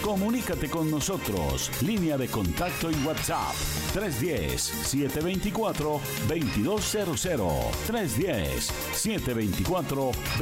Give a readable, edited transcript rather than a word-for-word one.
Comunícate con nosotros. Línea de contacto y WhatsApp 310-724-2200. 310-724-2200.